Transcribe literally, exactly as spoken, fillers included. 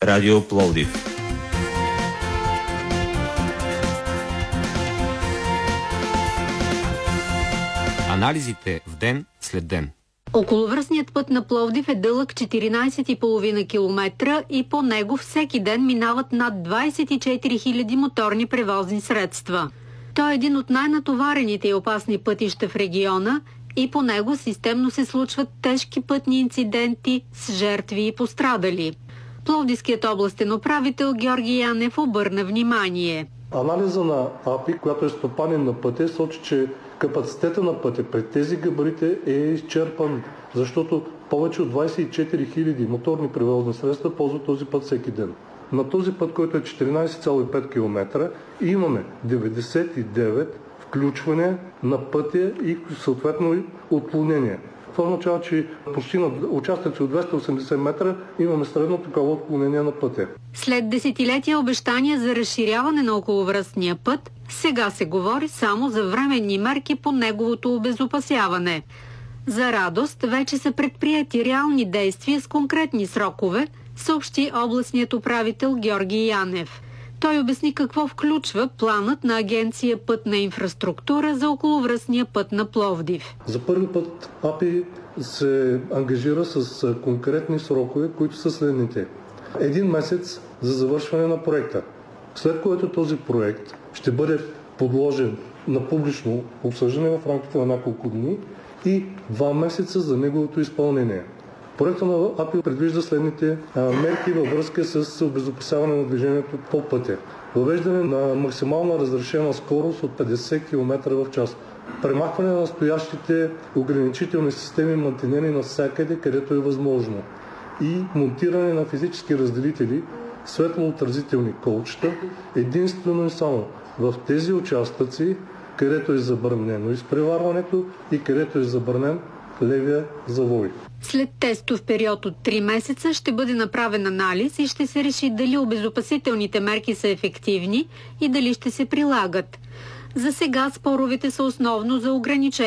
Радио Пловдив. Анализите в ден след ден. Околовръстният път на Пловдив е дълъг четиринайсет и половина километра и по него всеки ден минават над двайсет и четири хиляди моторни превозни средства. Той е един от най-натоварените и опасни пътища в региона и по него системно се случват тежки пътни инциденти с жертви и пострадали. Пловдивският областен управител Георги Янев обърна внимание. Анализа на АПИ, която е стопанин на пътя, сочи, че капацитета на пътя пред тези габарите е изчерпан, защото повече от двайсет и четири хиляди моторни превозни средства ползват този път всеки ден. На този път, който е четиринайсет цяло и пет километра, имаме деветдесет и девет включвания на пътя и съответно отклонения. Това означава, че почти на участъци от двеста и осемдесет метра имаме средно такова отклонение на пътя. След десетилетия обещания за разширяване на околовръстния път, сега се говори само за временни мерки по неговото обезопасяване. За радост, вече са предприети реални действия с конкретни срокове, съобщи областният управител Георги Янев. Той обясни какво включва планът на Агенция Пътна инфраструктура за околовръстния път на Пловдив. За първи път АПИ се ангажира с конкретни срокове, които са следните. Един месец за завършване на проекта, след което този проект ще бъде подложен на публично обсъждане в рамките на няколко дни и два месеца за неговото изпълнение. Проектът на АПИ предвижда следните а, мерки във връзка с обезопасяване на движението по пътя. Въвеждане на максимална разрешена скорост от петдесет километра в час. Премахване на настоящите ограничителни системи, мантинени навсякъде, където е възможно. И монтиране на физически разделители, светлоотразителни колчета, единствено и само в тези участъци, където е забранено изпреварването и където е забранен левия завой. След тестов период от три месеца ще бъде направен анализ и ще се реши дали обезопасителните мерки са ефективни и дали ще се прилагат. За сега споровете са основно за ограничение